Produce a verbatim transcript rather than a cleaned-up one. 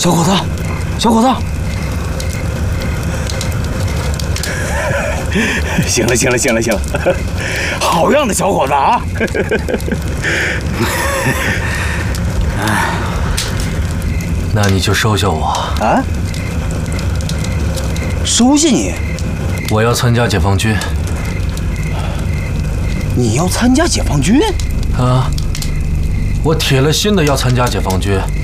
小伙子，小伙子，行了，行了，行了，行了，好样的，小伙子啊！ 那你就收下我啊！收下你？ 我要参加解放军。 你要参加解放军？ 啊！我铁了心的要参加解放军。